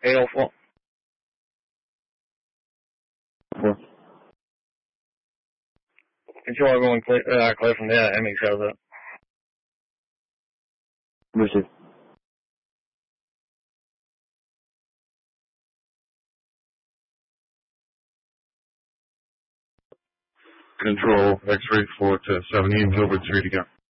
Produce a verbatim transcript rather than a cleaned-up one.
eight oh four. Four. Control everyone clear, uh, clear from there. Emmy shows up. Receive. Control X-ray four to seventeen, Gilbert Street again.